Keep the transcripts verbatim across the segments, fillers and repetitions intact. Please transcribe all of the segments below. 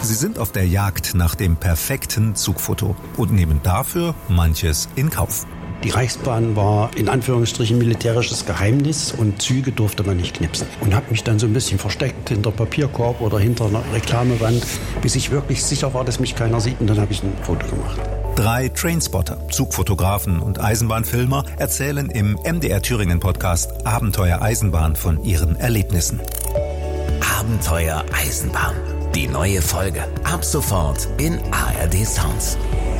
Sie sind auf der Jagd nach dem perfekten Zugfoto und nehmen dafür manches in Kauf. Die Reichsbahn war in Anführungsstrichen militärisches Geheimnis und Züge durfte man nicht knipsen. Und habe mich dann so ein bisschen versteckt hinter Papierkorb oder hinter einer Reklamewand, bis ich wirklich sicher war, dass mich keiner sieht, und dann habe ich ein Foto gemacht. Drei Trainspotter, Zugfotografen und Eisenbahnfilmer erzählen im M D R Thüringen Podcast Abenteuer Eisenbahn von ihren Erlebnissen. Abenteuer Eisenbahn. Die neue Folge ab sofort in A R D Sounds.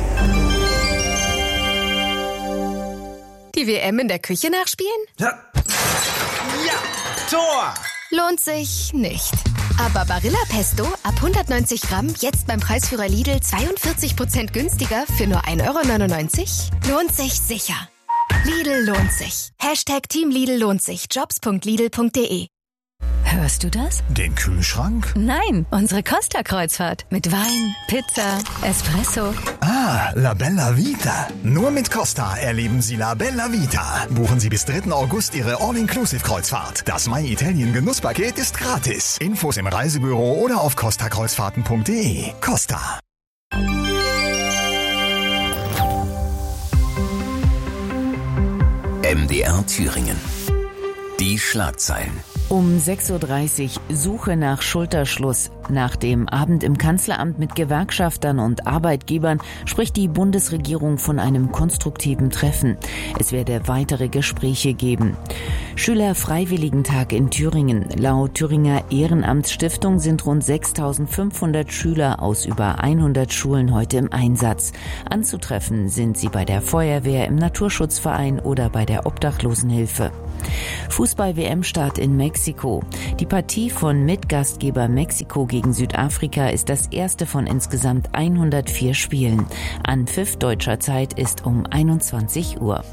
Die W M in der Küche nachspielen? Ja. Ja, Tor! Lohnt sich nicht. Aber Barilla Pesto ab hundertneunzig Gramm jetzt beim Preisführer Lidl zweiundvierzig Prozent günstiger für nur ein Euro neunundneunzig? Lohnt sich sicher. Lidl lohnt sich. Hashtag Team Lidl lohnt sich. Jobs punkt lidl punkt de. Hörst du das? Den Kühlschrank? Nein, unsere Costa-Kreuzfahrt. Mit Wein, Pizza, Espresso. Ah, La Bella Vita. Nur mit Costa erleben Sie La Bella Vita. Buchen Sie bis dritten August Ihre All-Inclusive-Kreuzfahrt. Das My Italien Genusspaket ist gratis. Infos im Reisebüro oder auf costa kreuzfahrten punkt de. Costa. M D R Thüringen. Die Schlagzeilen. Um sechs Uhr dreißig Suche nach Schulterschluss. Nach dem Abend im Kanzleramt mit Gewerkschaftern und Arbeitgebern spricht die Bundesregierung von einem konstruktiven Treffen. Es werde weitere Gespräche geben. Schülerfreiwilligentag in Thüringen. Laut Thüringer Ehrenamtsstiftung sind rund sechstausendfünfhundert Schüler aus über hundert Schulen heute im Einsatz. Anzutreffen sind sie bei der Feuerwehr, im Naturschutzverein oder bei der Obdachlosenhilfe. Fußball-W M-Start in Mexiko. Die Partie von Mitgastgeber Mexiko gegen Südafrika ist das erste von insgesamt hundertvier Spielen. Anpfiff deutscher Zeit ist um einundzwanzig Uhr.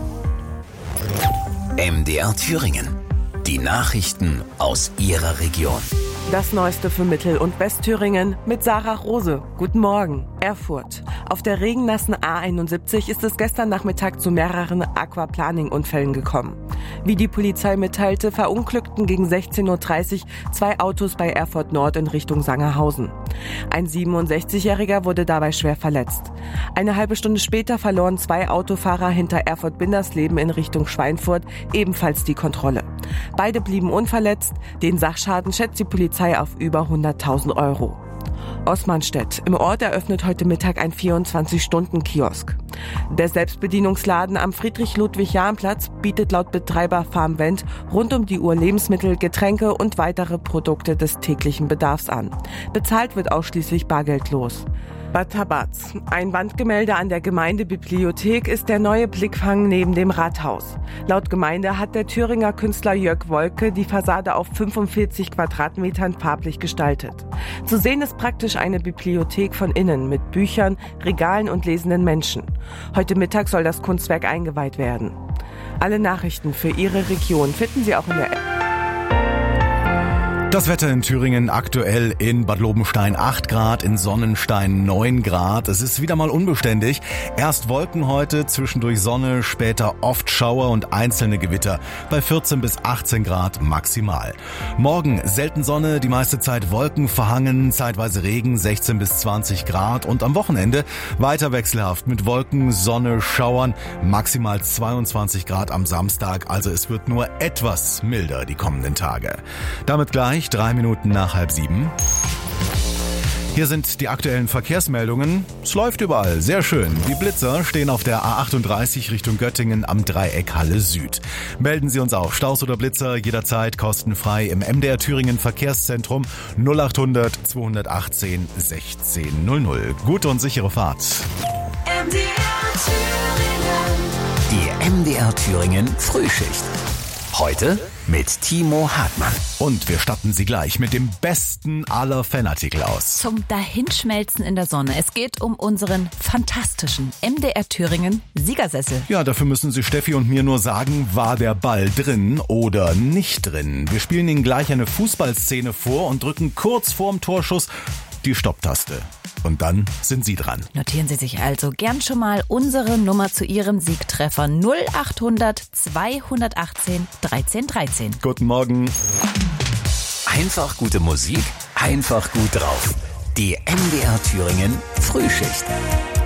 M D R Thüringen. Die Nachrichten aus Ihrer Region. Das Neueste für Mittel- und Westthüringen mit Sarah Rose. Guten Morgen. Erfurt. Auf der regennassen A einundsiebzig ist es gestern Nachmittag zu mehreren Aquaplaning-Unfällen gekommen. Wie die Polizei mitteilte, verunglückten gegen sechzehn Uhr dreißig zwei Autos bei Erfurt Nord in Richtung Sangerhausen. Ein siebenundsechzigjähriger wurde dabei schwer verletzt. Eine halbe Stunde später verloren zwei Autofahrer hinter Erfurt-Bindersleben in Richtung Schweinfurt ebenfalls die Kontrolle. Beide blieben unverletzt. Den Sachschaden schätzt die Polizei auf über hunderttausend Euro. Osmanstedt. Im Ort eröffnet heute Mittag ein vierundzwanzig-Stunden-Kiosk. Der Selbstbedienungsladen am Friedrich-Ludwig-Jahn-Platz bietet laut Betreiber Farmvent rund um die Uhr Lebensmittel, Getränke und weitere Produkte des täglichen Bedarfs an. Bezahlt wird ausschließlich bargeldlos. Bad Tabatz. Ein Wandgemälde an der Gemeindebibliothek ist der neue Blickfang neben dem Rathaus. Laut Gemeinde hat der Thüringer Künstler Jörg Wolke die Fassade auf fünfundvierzig Quadratmetern farblich gestaltet. Zu sehen ist praktisch eine Bibliothek von innen mit Büchern, Regalen und lesenden Menschen. Heute Mittag soll das Kunstwerk eingeweiht werden. Alle Nachrichten für Ihre Region finden Sie auch in der App. Das Wetter in Thüringen aktuell in Bad Lobenstein acht Grad, in Sonnenstein neun Grad. Es ist wieder mal unbeständig. Erst Wolken heute, zwischendurch Sonne, später oft Schauer und einzelne Gewitter bei vierzehn bis achtzehn Grad maximal. Morgen selten Sonne, die meiste Zeit Wolken verhangen, zeitweise Regen, sechzehn bis zwanzig Grad. Und am Wochenende weiter wechselhaft mit Wolken, Sonne, Schauern, maximal zweiundzwanzig Grad am Samstag. Also es wird nur etwas milder die kommenden Tage. Damit gleich drei Minuten nach halb sieben. Hier sind die aktuellen Verkehrsmeldungen. Es läuft überall, sehr schön. Die Blitzer stehen auf der A achtunddreißig Richtung Göttingen am Dreieck Halle Süd. Melden Sie uns auch, Staus oder Blitzer, jederzeit kostenfrei im M D R Thüringen Verkehrszentrum null achthundert zweihundertachtzehn sechzehn null null. Gute und sichere Fahrt. M D R Thüringen. Die M D R Thüringen Frühschicht. Heute mit Timo Hartmann. Und wir statten Sie gleich mit dem besten aller Fanartikel aus. Zum Dahinschmelzen in der Sonne. Es geht um unseren fantastischen M D R Thüringen Siegersessel. Ja, dafür müssen Sie Steffi und mir nur sagen, war der Ball drin oder nicht drin. Wir spielen Ihnen gleich eine Fußballszene vor und drücken kurz vorm Torschuss die Stopptaste. Und dann sind Sie dran. Notieren Sie sich also gern schon mal unsere Nummer zu Ihrem Siegtreffer null achthundert zweihundertachtzehn dreizehn dreizehn. Guten Morgen. Einfach gute Musik, einfach gut drauf. Die M D R Thüringen Frühschicht.